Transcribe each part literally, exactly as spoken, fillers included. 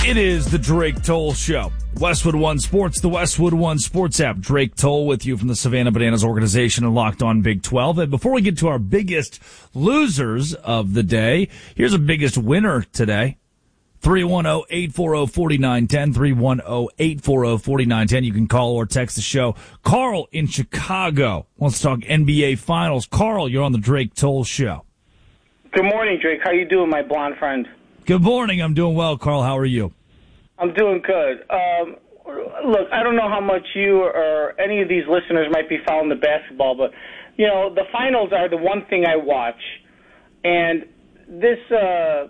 It is the Drake Toll Show. Westwood One Sports, the Westwood One Sports app. Drake Toll with you from the Savannah Bananas organization and Locked On Big twelve. And before we get to our biggest losers of the day, here's a biggest winner today. three one zero, eight four zero, four nine one zero, three one zero, eight four zero, four nine one zero. You can call or text the show. Carl in Chicago wants to talk N B A Finals. Carl, you're on the Drake Toll Show. Good morning, Drake. How you doing, my blonde friend? Good morning. I'm doing well, Carl. How are you? I'm doing good. Um, look, I don't know how much you or any of these listeners might be following the basketball, but, you know, the finals are the one thing I watch. And this, uh,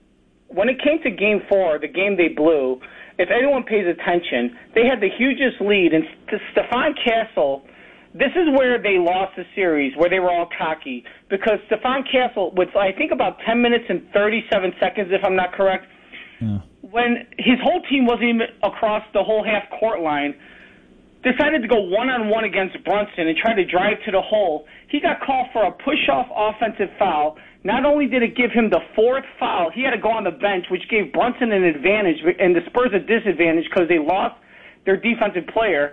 when it came to Game four, the game they blew, if anyone pays attention, they had the hugest lead. And Stephon Castle, this is where they lost the series, where they were all cocky. Because Stephon Castle, with I think about ten minutes and thirty-seven seconds, if I'm not correct, yeah. when his whole team wasn't even across the whole half-court line, decided to go one-on-one against Brunson and try to drive to the hole. He got called for a push-off offensive foul. Not only did it give him the fourth foul, he had to go on the bench, which gave Brunson an advantage and the Spurs a disadvantage because they lost their defensive player.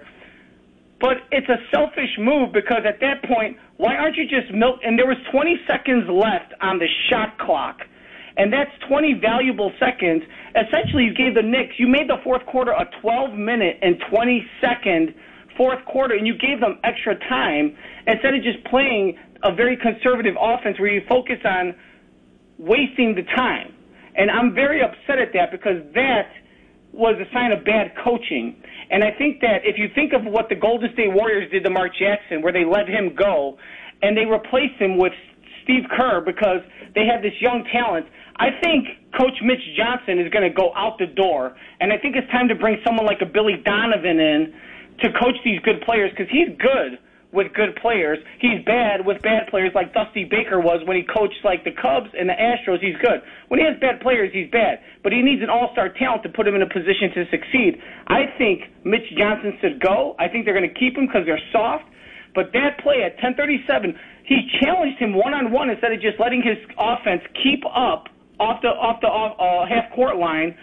But it's a selfish move because at that point, why aren't you just milk? And there was twenty seconds left on the shot clock. And that's twenty valuable seconds. Essentially, you gave the Knicks, you made the fourth quarter a twelve-minute and twenty-second fourth quarter, and you gave them extra time instead of just playing a very conservative offense where you focus on wasting the time. And I'm very upset at that because that was a sign of bad coaching. And I think that if you think of what the Golden State Warriors did to Mark Jackson, where they let him go, and they replaced him with Steve Kerr because they had this young talent, I think Coach Mitch Johnson is going to go out the door. And I think it's time to bring someone like a Billy Donovan in to coach these good players because he's good with good players. He's bad with bad players like Dusty Baker was when he coached like the Cubs and the Astros. He's good. When he has bad players, he's bad. But he needs an all-star talent to put him in a position to succeed. I think Mitch Johnson should go. I think they're going to keep him because they're soft. But that play at ten thirty-seven, he challenged him one-on-one instead of just letting his offense keep up off the off the uh, half-court line.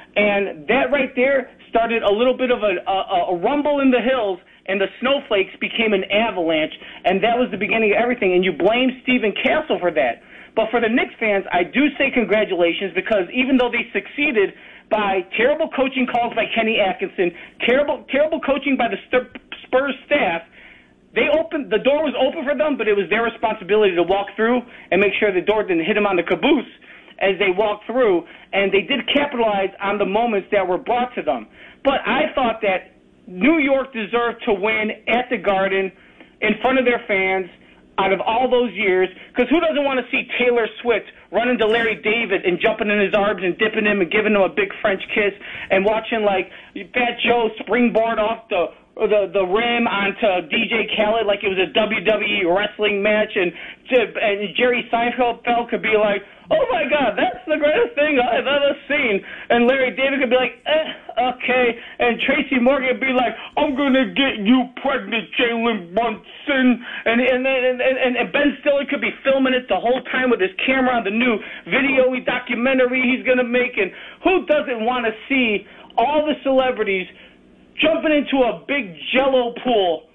And that right there started a little bit of a, a, a rumble in the hills, and the snowflakes became an avalanche, and that was the beginning of everything. And you blame Stephen Castle for that. But for the Knicks fans, I do say congratulations because even though they succeeded by terrible coaching calls by Kenny Atkinson, terrible terrible coaching by the Spurs staff, they opened the door was open for them, but it was their responsibility to walk through and make sure the door didn't hit them on the caboose as they walked through, and they did capitalize on the moments that were brought to them. But I thought that New York deserved to win at the Garden in front of their fans out of all those years, because who doesn't want to see Taylor Swift running to Larry David and jumping in his arms and dipping him and giving him a big French kiss and watching, like, Fat Joe springboard off the the the rim onto D J Khaled like it was a W W E wrestling match, and, and Jerry Seinfeld could be like, oh, my God, that's the greatest thing I've ever seen. And Larry David could be like, eh, okay. And Tracy Morgan would be like, I'm going to get you pregnant, Jalen Brunson. And and, and, and and Ben Stiller could be filming it the whole time with his camera on the new video documentary he's going to make. And who doesn't want to see all the celebrities jumping into a big jello pool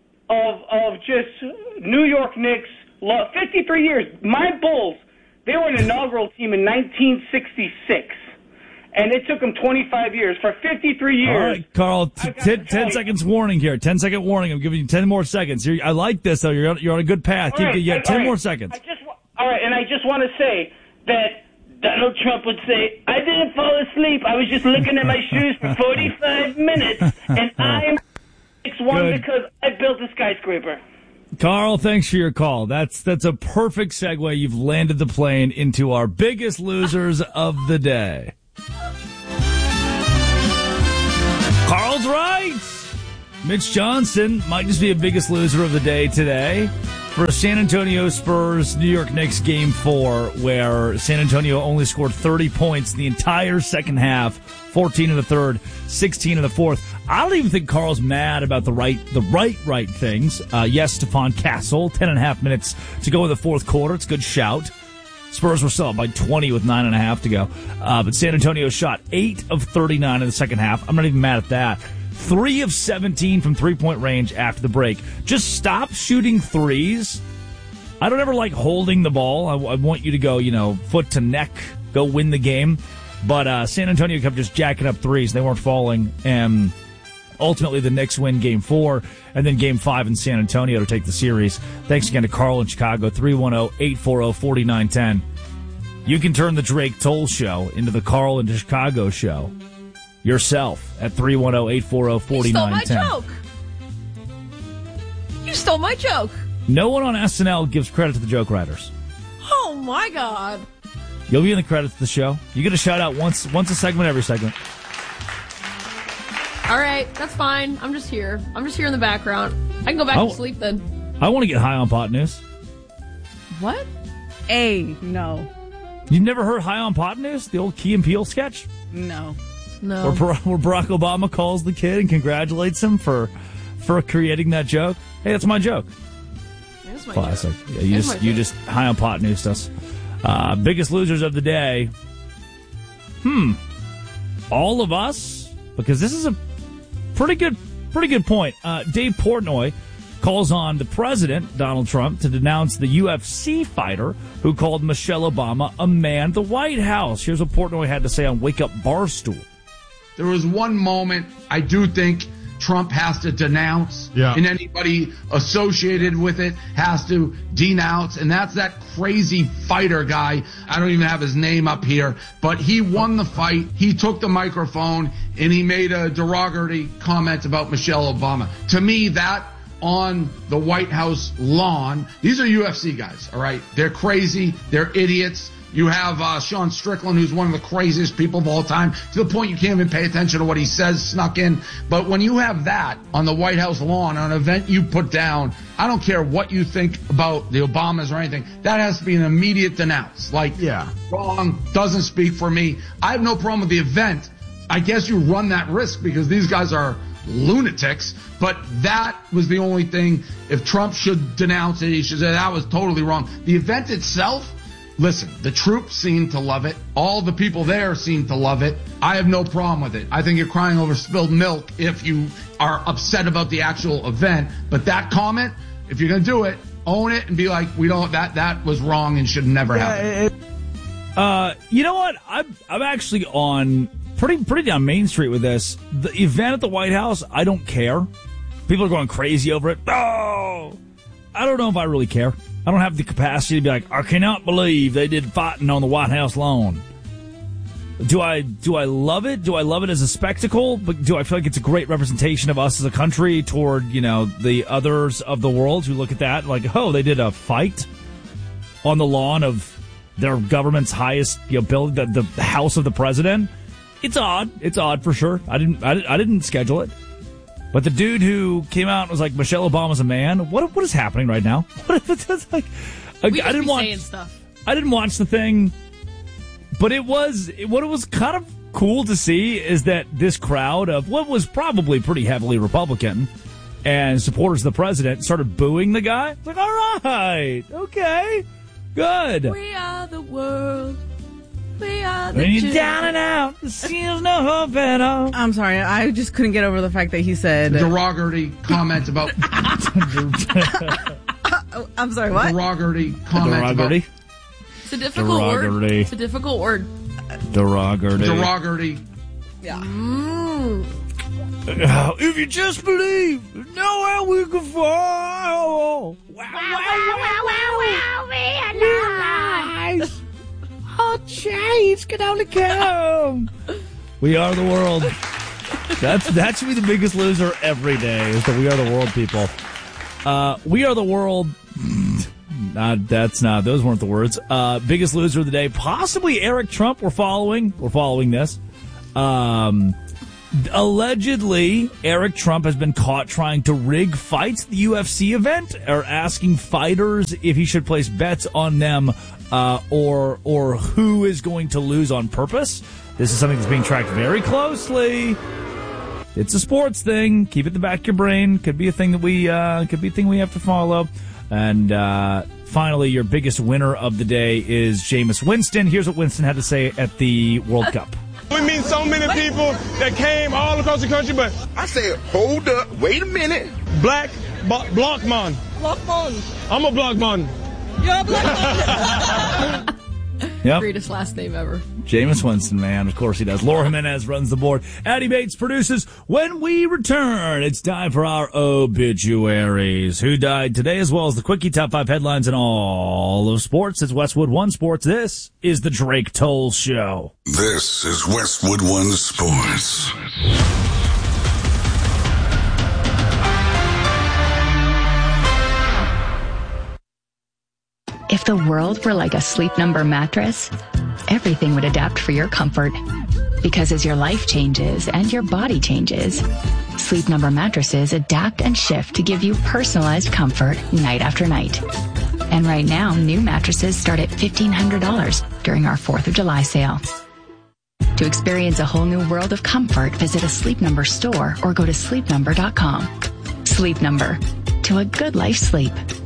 of, of just New York Knicks, fifty-three years. My Bulls, they were an inaugural team in nineteen sixty-six, and it took them twenty-five years. For fifty-three years. All right, Carl, t- t- ten seconds warning here. ten second warning. I'm giving you ten more seconds. You're, I like this, though. You're on, you're on a good path. All right, you got ten right. more seconds. I just, all right, and I just want to say that Donald Trump would say, I didn't fall asleep. I was just looking at my shoes for forty-five minutes, and I'm six one because I built a skyscraper. Carl, thanks for your call. That's that's a perfect segue. You've landed the plane into our biggest losers of the day. Carl's right. Mitch Johnson might just be a biggest loser of the day today for San Antonio Spurs New York Knicks game four, where San Antonio only scored thirty points in the entire second half, fourteen in the third, sixteen in the fourth. I don't even think Carl's mad about the right, the right, right things. Uh, yes, Stephon Castle, ten and a half minutes to go in the fourth quarter. It's a good shout. Spurs were still up by twenty with nine and a half to go. Uh, but San Antonio shot eight of thirty-nine in the second half. I'm not even mad at that. three of seventeen from three-point range after the break. Just stop shooting threes. I don't ever like holding the ball. I, I want you to go, you know, foot to neck, go win the game. But uh, San Antonio kept just jacking up threes. They weren't falling. And ultimately, the Knicks win game four and then game five in San Antonio to take the series. Thanks again to Carl in Chicago, three one zero, eight four zero, four nine one zero. You can turn the Drake Toll Show into the Carl in Chicago Show yourself at three one zero, eight four zero, four nine one zero. You stole my joke. You stole my joke. No one on S N L gives credit to the joke writers. Oh, my God. You'll be in the credits of the show. You get a shout out once once a segment, every segment. All right, that's fine. I'm just here. I'm just here in the background. I can go back Oh. to sleep then. I want to get high on pot news. What? A, no. You've never heard High on Pot News? The old Key and Peele sketch? No. No. Where, Bar- where Barack Obama calls the kid and congratulates him for for creating that joke. Hey, that's my joke. That's my Classic. joke. Yeah, you That's just my you joke. just High on Pot News us. Uh, biggest losers of the day. Hmm. All of us? Because this is a pretty good pretty good point. Uh, Dave Portnoy calls on the president, Donald Trump, to denounce the U F C fighter who called Michelle Obama a man. The White House. Here's what Portnoy had to say on Wake Up Barstool. There was one moment I do think Trump has to denounce, Yeah. and anybody associated with it has to denounce, and that's that crazy fighter guy. I don't even have his name up here, but he won the fight. He took the microphone, and he made a derogatory comment about Michelle Obama. To me, that on the White House lawn, these are U F C guys, all right? They're crazy. They're idiots. You have uh, Sean Strickland, who's one of the craziest people of all time, to the point you can't even pay attention to what he says snuck in. But when you have that on the White House lawn, on an event you put down, I don't care what you think about the Obamas or anything, that has to be an immediate denounce. Like, Yeah. wrong, doesn't speak for me. I have no problem with the event. I guess you run that risk because these guys are lunatics, but that was the only thing. If Trump should denounce it, he should say that was totally wrong. The event itself, listen, the troops seem to love it. All the people there seem to love it. I have no problem with it. I think you're crying over spilled milk if you are upset about the actual event. But that comment, if you're going to do it, own it and be like, we don't, that, that was wrong and should never happen. Uh, you know what? I'm I'm actually on pretty pretty down Main Street with this. The event at the White House, I don't care. People are going crazy over it. Oh, I don't know if I really care. I don't have the capacity to be like, I cannot believe they did fighting on the White House lawn. Do I do I love it? Do I love it as a spectacle? But do I feel like it's a great representation of us as a country toward, you know, the others of the world who look at that like, oh, they did a fight on the lawn of their government's highest, you know, building, the, the house of the president? It's odd. It's odd for sure. I didn't I, didn't I didn't schedule it. But the dude who came out and was like, Michelle Obama's a man. What what is happening right now? What if it's like? I, We I just didn't be watch. saying stuff. I didn't watch the thing, but it was what it was kind of cool to see is that this crowd of what was probably pretty heavily Republican and supporters of the president started booing the guy. It's like, all right, okay, good. We are the world. We are the When you're children. down and out, there seems no hope at all. I'm sorry. I just couldn't get over the fact that he said. Derogatory comment about Oh, I'm sorry, what? derogatory comment Derogatory. It's a difficult Derogatory. word. It's a difficult word. Derogatory. about derogatory. Yeah. Mm. Uh, If you just believe, nowhere we can fall. Wow, wow, wow, wow, wow, wow, wow. Oh, change can only come. We are the world. That's that should be the biggest loser every day. Is the We Are the World people. Uh, we are the world. Not, that's not. Those weren't the words. Uh, biggest loser of the day, possibly Eric Trump. We're following. We're following this. Um, allegedly, Eric Trump has been caught trying to rig fights at the U F C event, or asking fighters if he should place bets on them, uh, or or who is going to lose on purpose. This is something that's being tracked very closely. It's a sports thing. Keep it in the back of your brain. Could be a thing that we uh, could be a thing we have to follow. And uh, finally, your biggest winner of the day is Jameis Winston. Here's what Winston had to say at the World Cup. We meet so many people that came all across the country, but I said, hold up, wait a minute. Black b- block man. Block man. I'm a block man. You're a block man. Yep. Greatest last name ever. Jameis Winston, man. Of course he does. Laura Jimenez runs the board. Addie Bates produces. When we return, it's time for our obituaries. Who died today, as well as the Quickie Top five headlines in all of sports. It's Westwood One Sports. This is the Drake Toll Show. This is Westwood One Sports. If the world were like a Sleep Number mattress, everything would adapt for your comfort. Because as your life changes and your body changes, Sleep Number mattresses adapt and shift to give you personalized comfort night after night. And right now, new mattresses start at fifteen hundred dollars during our fourth of July sale. To experience a whole new world of comfort, visit a Sleep Number store or go to sleep number dot com. Sleep Number. To a good life sleep.